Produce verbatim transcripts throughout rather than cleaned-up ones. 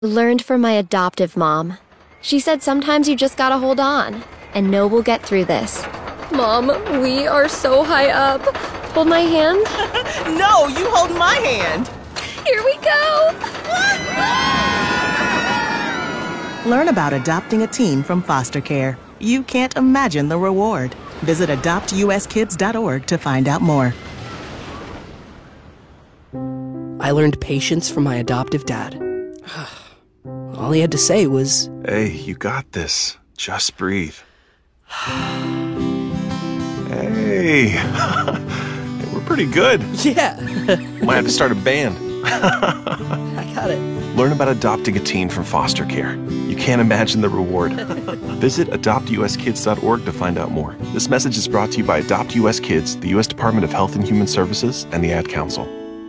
Learned from my adoptive mom. She said sometimes you just gotta hold on and know we'll get through this. Mom, we are so high up. Hold my hand. No, you hold my hand. Here we go. Learn about adopting a teen from foster care. You can't imagine the reward. Visit adopt u s kids dot org to find out more. I learned patience from my adoptive dad. All he had to say was, "Hey, you got this. Just breathe." Hey, we're pretty good. Yeah. Might have to start a band. I got it. Learn about adopting a teen from foster care. You can't imagine the reward. Visit adopt u s kids dot org to find out more. This message is brought to you by Adopt U S Kids, the U S Department of Health and Human Services, and the Ad Council.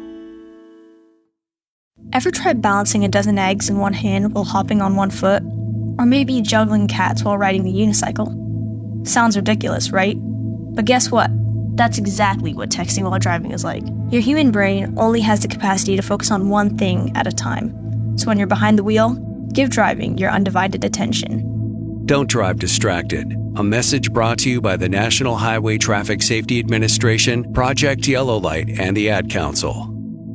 Ever tried balancing a dozen eggs in one hand while hopping on one foot? Or maybe juggling cats while riding the unicycle? Sounds ridiculous, right? But guess what? That's exactly what texting while driving is like. Your human brain only has the capacity to focus on one thing at a time. So when you're behind the wheel, give driving your undivided attention. Don't drive distracted. A message brought to you by the National Highway Traffic Safety Administration, Project Yellow Light, and the Ad Council.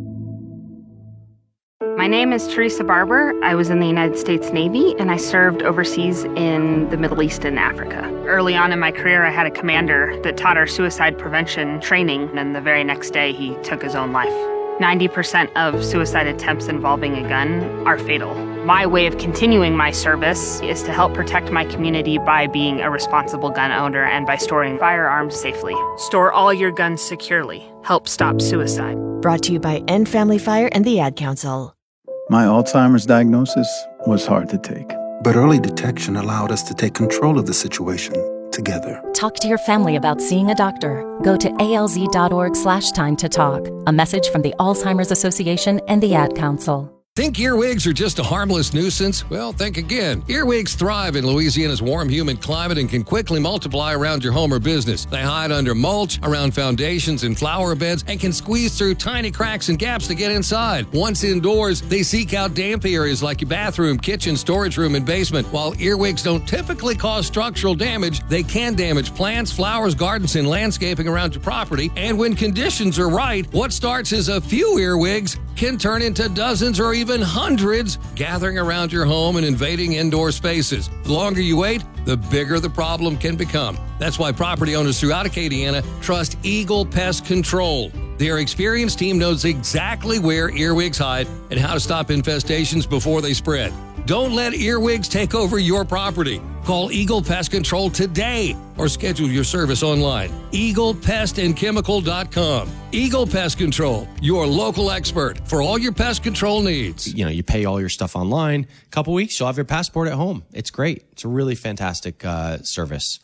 My name is Teresa Barber. I was in the United States Navy, and I served overseas in the Middle East and Africa. Early on in my career, I had a commander that taught our suicide prevention training, and the very next day, he took his own life. ninety percent of suicide attempts involving a gun are fatal. My way of continuing my service is to help protect my community by being a responsible gun owner and by storing firearms safely. Store all your guns securely. Help stop suicide. Brought to you by End Family Fire and the Ad Council. My Alzheimer's diagnosis was hard to take. But early detection allowed us to take control of the situation together. Talk to your family about seeing a doctor. Go to alz.org slash time to talk. A message from the Alzheimer's Association and the Ad Council. Think earwigs are just a harmless nuisance? Well, think again. Earwigs thrive in Louisiana's warm, humid climate and can quickly multiply around your home or business. They hide under mulch, around foundations and flower beds, and can squeeze through tiny cracks and gaps to get inside. Once indoors, they seek out damp areas like your bathroom, kitchen, storage room, and basement. While earwigs don't typically cause structural damage, they can damage plants, flowers, gardens, and landscaping around your property. And when conditions are right, what starts as a few earwigs can turn into dozens or even hundreds gathering around your home and invading indoor spaces. The longer you wait, the bigger the problem can become. That's why property owners throughout Acadiana trust Eagle Pest Control. Their experienced team knows exactly where earwigs hide and how to stop infestations before they spread. Don't let earwigs take over your property. Call Eagle Pest Control today or schedule your service online. eagle pest and chemical dot com. Eagle Pest Control, your local expert for all your pest control needs. You know, you pay all your stuff online. A couple weeks, you'll have your passport at home. It's great. It's a really fantastic uh, service.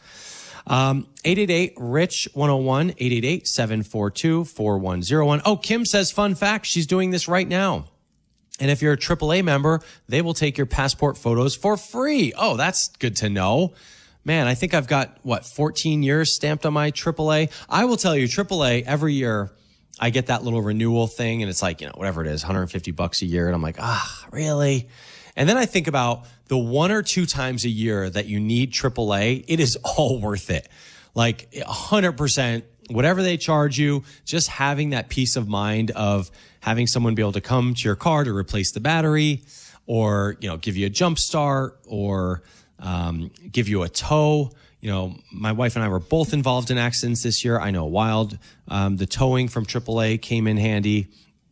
Um, eight eight eight, R I C H one oh one, eight eight eight, seven four two, four one zero one. Oh, Kim says, fun fact, she's doing this right now. And if you're a triple A member, they will take your passport photos for free. Oh, that's good to know. Man, I think I've got, what, fourteen years stamped on my triple A. I will tell you, triple A, every year I get that little renewal thing, and it's like, you know, whatever it is, one hundred fifty bucks a year. And I'm like, ah, really? And then I think about the one or two times a year that you need triple A, it is all worth it. Like one hundred percent, whatever they charge you, just having that peace of mind of having someone be able to come to your car to replace the battery or, you know, give you a jump start or um, give you a tow. You know, my wife and I were both involved in accidents this year. I know Wild, um, the towing from triple A came in handy.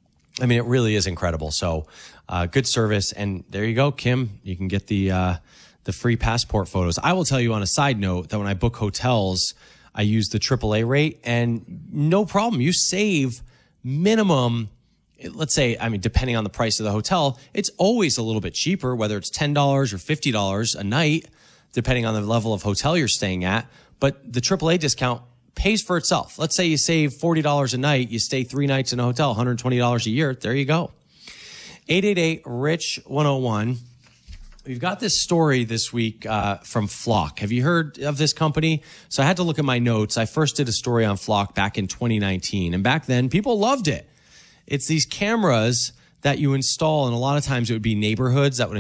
I mean, it really is incredible. So uh, good service. And there you go, Kim. You can get the uh, the free passport photos. I will tell you on a side note that when I book hotels, I use the triple A rate, and no problem. You save minimum, let's say, I mean, depending on the price of the hotel, it's always a little bit cheaper, whether it's ten dollars or fifty dollars a night, depending on the level of hotel you're staying at. But the triple A discount pays for itself. Let's say you save forty dollars a night, you stay three nights in a hotel, one hundred twenty dollars a year. There you go. eight eight eight, R I C H one oh one. We've got this story this week uh, from Flock. Have you heard of this company? So I had to look at my notes. I first did a story on Flock back in twenty nineteen. And back then, people loved it. It's these cameras that you install. And a lot of times it would be neighborhoods that would